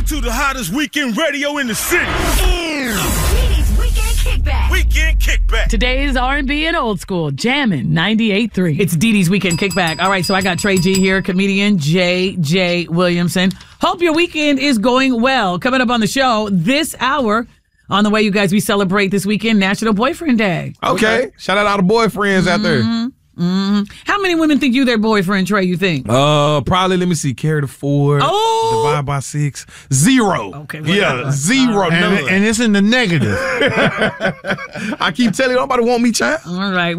to the hottest weekend radio in the city. DD's Weekend Kickback. Weekend Kickback. Today's R&B and old school, jamming 98.3. It's DD's Weekend Kickback. All right, so I got Trey G here, comedian J.J. Williamson. Hope your weekend is going well. Coming up on the show this hour, on the way, you guys, we celebrate this weekend National Boyfriend Day. Okay. Shout out all the boyfriends out there. How many women think you their boyfriend, Trey, you think? Probably, let me see, carry the 4, divide by 6, 0. Okay. Yeah, 0. And it's in the negative. I keep telling you, nobody want me, child. All right.